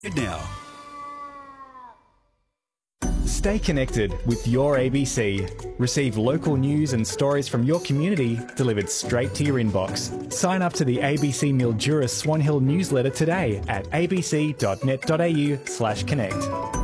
Now. Stay connected with your ABC. Receive local news and stories from your community delivered straight to your inbox. Sign up to the ABC Mildura Swan Hill newsletter today at abc.net.au/connect.